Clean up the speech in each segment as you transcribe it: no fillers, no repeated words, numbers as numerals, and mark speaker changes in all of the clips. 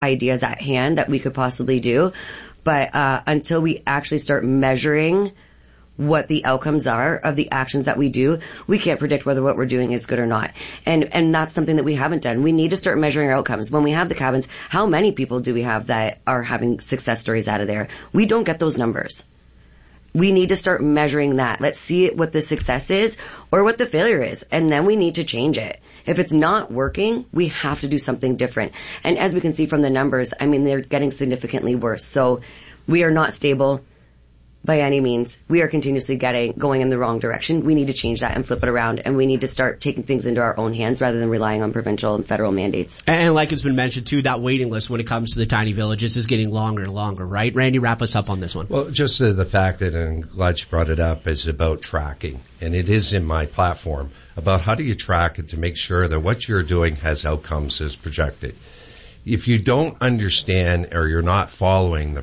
Speaker 1: ideas at hand that we could possibly do. But until we actually start measuring what the outcomes are of the actions that we do, we can't predict whether what we're doing is good or not. And that's something that we haven't done. We need to start measuring our outcomes. When we have the cabins, how many people do we have that are having success stories out of there? We don't get those numbers. We need to start measuring that. Let's see what the success is or what the failure is. And then we need to change it. If it's not working, we have to do something different. And as we can see from the numbers, I mean, they're getting significantly worse. So we are not stable by any means. We are continuously going in the wrong direction. We need to change that and flip it around, and we need to start taking things into our own hands rather than relying on provincial and federal mandates.
Speaker 2: And like it's been mentioned too, that waiting list when it comes to the tiny villages is getting longer and longer, right? Randy, wrap us up on this one.
Speaker 3: Well, just the fact that, and I'm glad you brought it up, is about tracking. And it is in my platform about how do you track it to make sure that what you're doing has outcomes as projected. If you don't understand or you're not following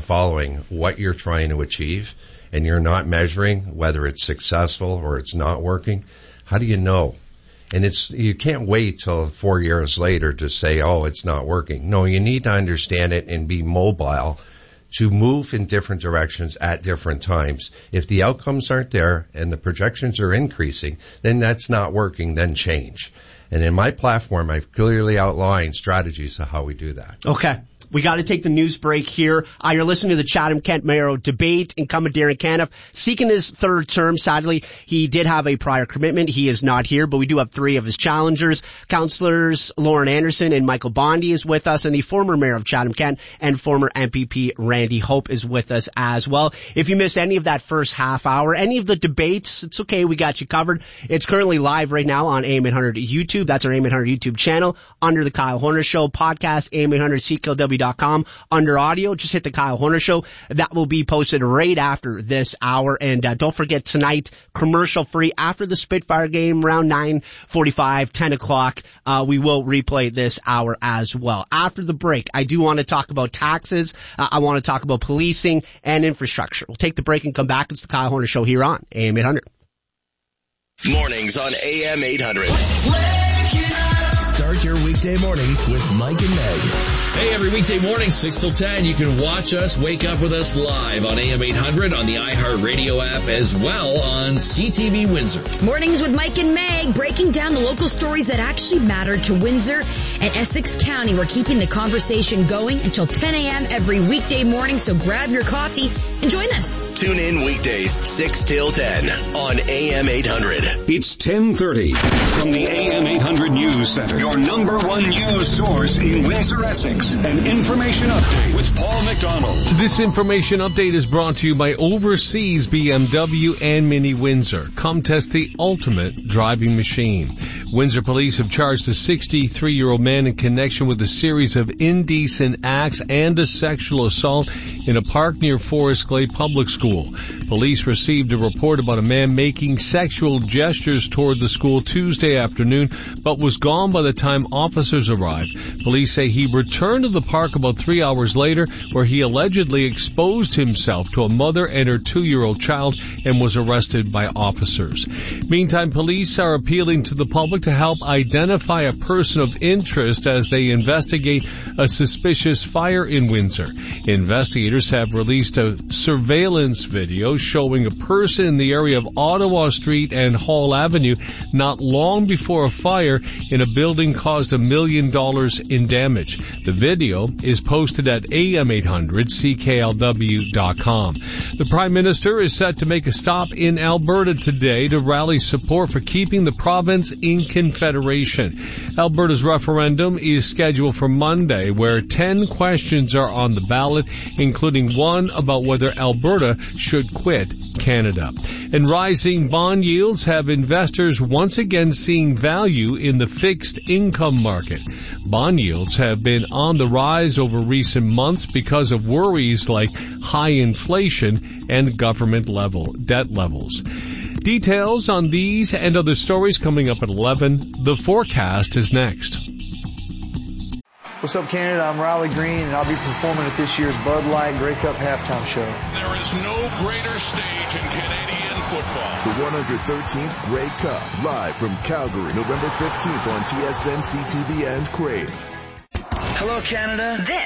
Speaker 3: what you're trying to achieve, and you're not measuring whether it's successful or it's not working, how do you know? And you can't wait till 4 years later to say, oh, it's not working. No, you need to understand it and be mobile to move in different directions at different times. If the outcomes aren't there and the projections are increasing, then that's not working, then change. And in my platform, I've clearly outlined strategies of how we do that.
Speaker 2: Okay. We got to take the news break here. You're listening to the Chatham-Kent mayoral debate. Incumbent Darren Caniff seeking his third term. Sadly, he did have a prior commitment. He is not here, but we do have three of his challengers. Councillors Lauren Anderson and Michael Bondi is with us, and the former mayor of Chatham-Kent and former MPP Randy Hope is with us as well. If you missed any of that first half hour, any of the debates, it's okay. We got you covered. It's currently live right now on AM 800 YouTube. That's our AM 800 YouTube channel under the Kyle Horner Show podcast, AM800CKLW.com under audio. Just hit the Kyle Horner Show. That will be posted right after this hour. And don't forget tonight, commercial free after the Spitfire game around 9:45, 10 o'clock. We will replay this hour as well. After the break, I do want to talk about taxes. I want to talk about policing and infrastructure. We'll take the break and come back. It's the Kyle Horner Show here on AM 800.
Speaker 4: Mornings on AM 800. Start your weekday mornings with Mike and Meg.
Speaker 5: Hey, every weekday morning, 6 till 10, you can watch us, wake up with us live on AM 800 on the iHeartRadio app, as well on CTV Windsor.
Speaker 6: Mornings with Mike and Meg, breaking down the local stories that actually matter to Windsor and Essex County. We're keeping the conversation going until 10 a.m. every weekday morning, so grab your coffee and join us.
Speaker 4: Tune in weekdays, 6 till 10 on AM 800.
Speaker 7: It's 10:30 from the AM 800 News Center, your number one news source in Windsor, Essex. An information update with Paul McDonald.
Speaker 8: This information update is brought to you by Overseas BMW and Mini Windsor. Come test the ultimate driving machine. Windsor police have charged a 63-year-old man in connection with a series of indecent acts and a sexual assault in a park near Forest Glade Public School. Police received a report about a man making sexual gestures toward the school Tuesday afternoon, but was gone by the time officers arrived. Police say he returned to the park about 3 hours later, where he allegedly exposed himself to a mother and her 2-year-old child and was arrested by officers. Meantime, police are appealing to the public to help identify a person of interest as they investigate a suspicious fire in Windsor. Investigators have released a surveillance video showing a person in the area of Ottawa Street and Hall Avenue not long before a fire in a building caused $1 million in damage. The video is posted at am800CKLW.com. The Prime Minister is set to make a stop in Alberta today to rally support for keeping the province in Confederation. Alberta's referendum is scheduled for Monday, where 10 questions are on the ballot, including one about whether Alberta should quit Canada. And rising bond yields have investors once again seeing value in the fixed income market. Bond yields have been on the rise over recent months because of worries like high inflation and government debt levels. Details on these and other stories coming up at 11. The forecast is next.
Speaker 9: What's up, Canada? I'm Riley Green, and I'll be performing at this year's Bud Light Grey Cup halftime show.
Speaker 10: There is no greater stage in Canadian football.
Speaker 11: The 113th Grey Cup, live from Calgary, November 15th on TSN, CTV, and Crave.
Speaker 9: Hello, Canada.
Speaker 6: This